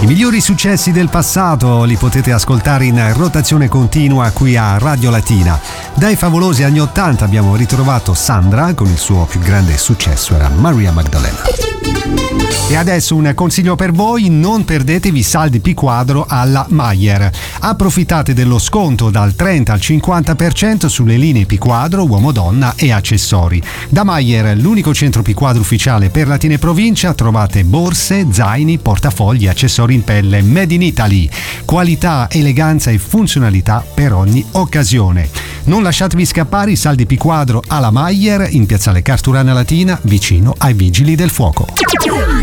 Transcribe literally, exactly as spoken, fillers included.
migliori successi del passato li potete ascoltare in rotazione continua qui a Radio Latina. Dai favolosi anni ottanta abbiamo ritrovato Sandra con il suo più grande successo, era Maria Magdalena. E adesso un consiglio per voi: non perdetevi saldi P quadro alla Mayer. Approfittate dello sconto dal trenta al cinquanta per cento sulle linee P quadro, uomo-donna e accessori. Da Mayer, l'unico centro P quadro ufficiale per Latina e provincia, trovate borse, zaini, portafogli, accessori in pelle made in Italy. Qualità, eleganza e funzionalità per ogni occasione. Non lasciatevi scappare i saldi P quadro alla Mayer in piazzale Carturana Latina, vicino ai Vigili del Fuoco.